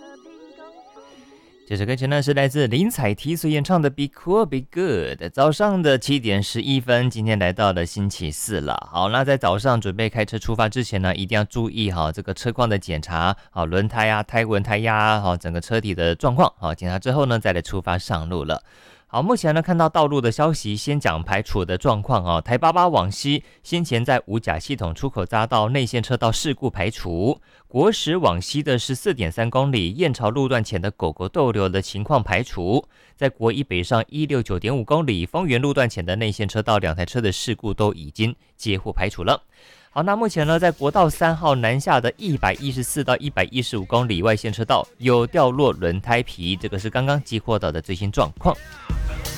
这首歌曲呢是来自林采缇所演唱的 Be Cool Be Good。 早上的7点11分，今天来到了星期四了。好，那在早上准备开车出发之前呢，一定要注意好这个车况的检查，好轮胎啊、胎纹、胎压啊，好整个车体的状况，好检查之后呢，再来出发上路了。好，目前呢看到道路的消息，先讲排除的状况哦。台88往西，先前在五甲系统出口匝道内线车道事故排除；国10往西的14.3公里燕巢路段前的狗狗逗留的情况排除；在国1北上169.5公里丰原路段前的内线车道2台车的事故都已经接获排除了。好，那目前呢，在国道3号南下的114到115公里外线车道有掉落轮胎皮，这个是刚刚接获到的最新状况。